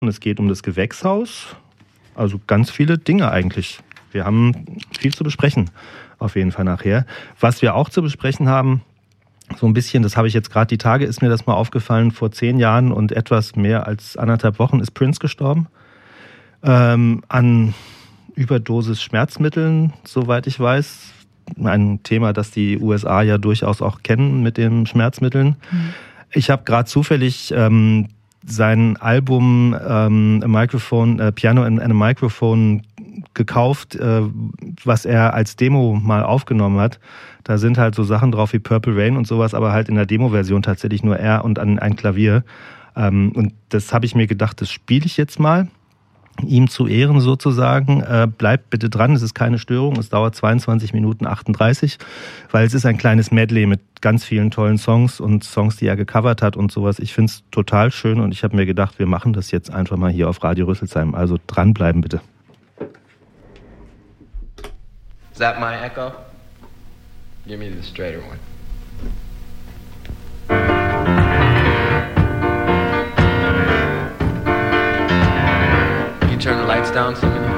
Es geht um das Gewächshaus. Also ganz viele Dinge eigentlich. Wir haben viel zu besprechen, auf jeden Fall nachher. Was wir auch zu besprechen haben, so ein bisschen, das habe ich jetzt gerade die Tage, ist mir das mal aufgefallen, vor 10 Jahren und etwas mehr als 1,5 Wochen ist Prince gestorben. An Überdosis Schmerzmitteln, soweit ich weiß. Ein Thema, das die USA ja durchaus auch kennen mit den Schmerzmitteln. Ich habe gerade zufällig sein Album Piano and a Microphone gekauft, was er als Demo mal aufgenommen hat. Da sind halt so Sachen drauf wie Purple Rain und sowas, aber halt in der Demo-Version tatsächlich nur er und ein Klavier. Und das habe ich mir gedacht, das spiele ich jetzt mal, ihm zu Ehren sozusagen. Bleibt bitte dran, es ist keine Störung, es dauert 22 Minuten 38, weil es ist ein kleines Medley mit ganz vielen tollen Songs und Songs, die er gecovert hat und sowas. Ich finde es total schön und ich habe mir gedacht, wir machen das jetzt einfach mal hier auf Radio Rüsselsheim. Also dranbleiben bitte. Is that my echo? Give me the straighter one. Can you turn the lights down so we can